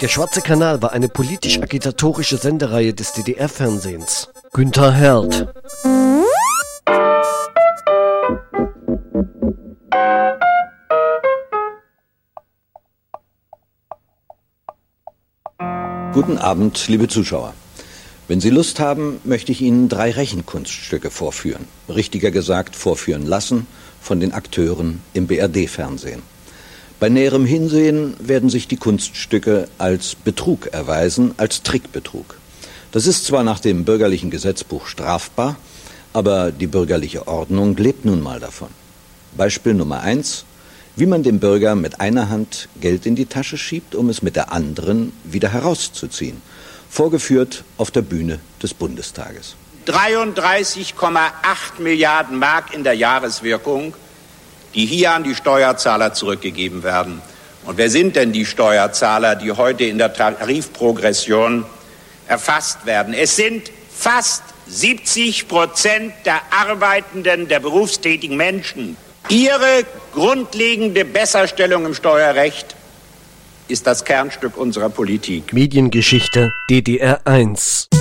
Der Schwarze Kanal war eine politisch-agitatorische Sendereihe des DDR-Fernsehens. Günther Herdt. Guten Abend, liebe Zuschauer. Wenn Sie Lust haben, möchte ich Ihnen 3 Rechenkunststücke vorführen. Richtiger gesagt, vorführen lassen von den Akteuren im BRD-Fernsehen. Bei näherem Hinsehen werden sich die Kunststücke als Betrug erweisen, als Trickbetrug. Das ist zwar nach dem bürgerlichen Gesetzbuch strafbar, aber die bürgerliche Ordnung lebt nun mal davon. Beispiel Nummer 1, wie man dem Bürger mit einer Hand Geld in die Tasche schiebt, um es mit der anderen wieder herauszuziehen. Vorgeführt auf der Bühne des Bundestages. 33,8 Milliarden Mark in der Jahreswirkung, die hier an die Steuerzahler zurückgegeben werden. Und wer sind denn die Steuerzahler, die heute in der Tarifprogression erfasst werden? Es sind fast 70% der arbeitenden, der berufstätigen Menschen. Ihre grundlegende Besserstellung im Steuerrecht ist das Kernstück unserer Politik. Mediengeschichte DDR 1.